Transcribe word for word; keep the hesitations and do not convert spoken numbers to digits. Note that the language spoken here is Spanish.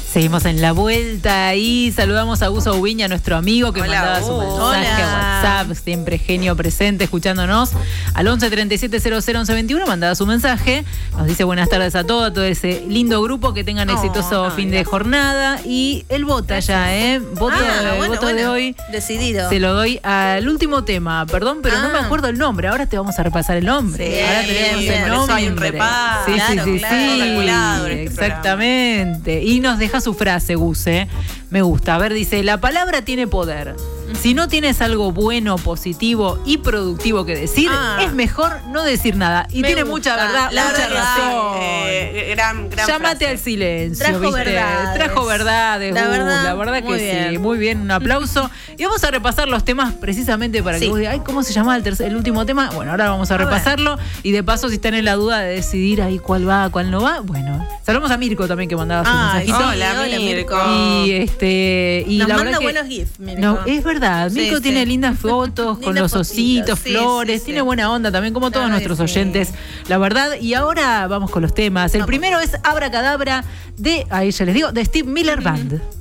Seguimos en la vuelta y saludamos a Gus Ubiña, nuestro amigo que Hola, mandaba su mensaje a WhatsApp, siempre genio presente, escuchándonos al once treinta y siete cero cero once veintiuno, mandaba su mensaje, nos dice buenas tardes a todos, a todo ese lindo grupo, que tengan exitoso oh, fin de jornada, y él vota ya, ¿eh? Voto, ah, el bueno, voto bueno. de hoy. Decidido. Se lo doy al último tema, perdón, pero ah. no me acuerdo el nombre, ahora te vamos a repasar el nombre. Sí, ahora tenemos bien, el bien. nombre. Hay un repaso. Sí, claro, sí, sí, claro, sí. calculado en este Exactamente. Programa. Y nos deja su frase, Gus, ¿eh? Me gusta. A ver, dice, la palabra tiene poder. Si no tienes algo bueno, positivo y productivo que decir, ah. es mejor no decir nada. Y Me tiene gusta. mucha verdad, la mucha verdad, razón. Eh, gran, gran Llámate frase. al silencio, Trajo ¿viste? verdades. Trajo verdades, la uh, verdad, la verdad que bien. sí. Muy bien, un aplauso. Y vamos a repasar los temas precisamente para sí. que vos digas, ay, ¿cómo se llamaba el, tercer, el último tema? Bueno, ahora vamos a, a repasarlo. Ver. Y de paso, si están en la duda de decidir ahí cuál va, cuál no va, bueno. Saludamos a Mirko también, que mandaba su ay, mensajito. Hola, hola, Mirko. Y este. Y Nos la manda verdad buenos que, gifs, Mirko. No, es verdad. Mirko sí, tiene sí. lindas fotos con Linda los ositos, sí, flores, sí, tiene sí. buena onda también, como todos Ay, nuestros sí. oyentes, la verdad. Y ahora vamos con los temas. El vamos. primero es Abracadabra de, ahí ya les digo, de Steve Miller Band.